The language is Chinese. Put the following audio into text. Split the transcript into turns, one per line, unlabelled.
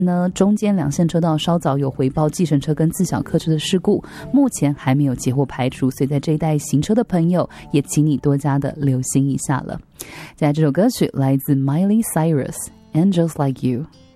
呢，中间两线车道稍早有回报计程车跟自小客车的事故，目前还没有结果排除，所以在这一带行车的朋友也请你多加的留心一下了。接下来这首歌曲来自 Miley Cyrus， Angels Like You。